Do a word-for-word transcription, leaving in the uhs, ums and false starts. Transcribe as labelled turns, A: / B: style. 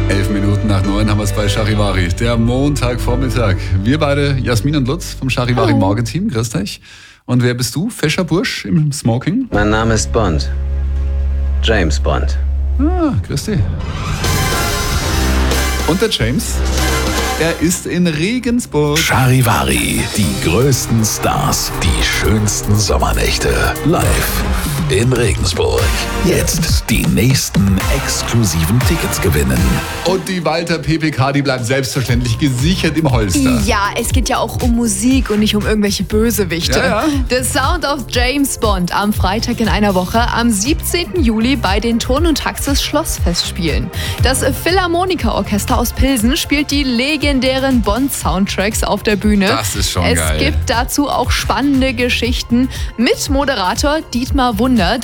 A: Elf Minuten nach neun haben wir es bei Charivari, der Montagvormittag. Wir beide, Jasmin und Lutz vom Charivari Morgenteam, grüß dich. Und wer bist du? Fescher Bursch im Smoking?
B: Mein Name ist Bond. James Bond.
A: Ah, grüß dich. Und der James? Er ist in Regensburg.
C: Charivari, die größten Stars, die schönsten Sommernächte. Live in Regensburg. Jetzt die nächsten exklusiven Tickets gewinnen.
A: Und die Walter P P K, die bleibt selbstverständlich gesichert im Holster.
D: Ja, es geht ja auch um Musik und nicht um irgendwelche Bösewichte.
A: Ja, ja.
D: The Sound of James Bond am Freitag in einer Woche, am siebzehnten Juli bei den Turn- und Taxis Schlossfestspielen. Das Philharmoniker-Orchester aus Pilsen spielt die legendären Bond-Soundtracks auf der Bühne.
A: Das ist schon
D: es
A: geil.
D: gibt dazu auch spannende Geschichten mit Moderator Dietmar Wunder.